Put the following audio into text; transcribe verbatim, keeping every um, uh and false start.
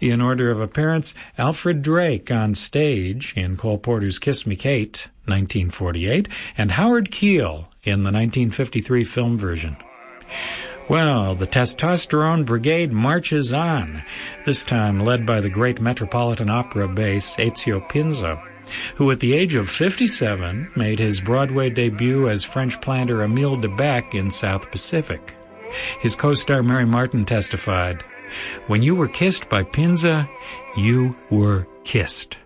In order of appearance, Alfred Drake on stage in Cole Porter's Kiss Me Kate, nineteen forty-eight, and Howard Keel in the nineteen fifty-three film version. Well, the Testosterone Brigade marches on, this time led by the great Metropolitan Opera bass Ezio Pinza, who at the age of fifty-seven made his Broadway debut as French planter Émile de Becque in South Pacific. His co-star Mary Martin testified, "When you were kissed by Pinza, you were kissed."